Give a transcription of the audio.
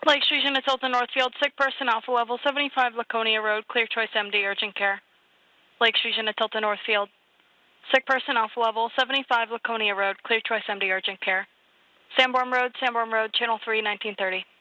Lake Street Unit Delta Northfield, sick person, Alpha Level 75 Laconia Road, Clear Choice MD, urgent care. Lake Street Unit Delta Northfield, sick person, Alpha Level 75 Laconia Road, Clear Choice MD, urgent care. Sanborn Road, Channel 3, 1930.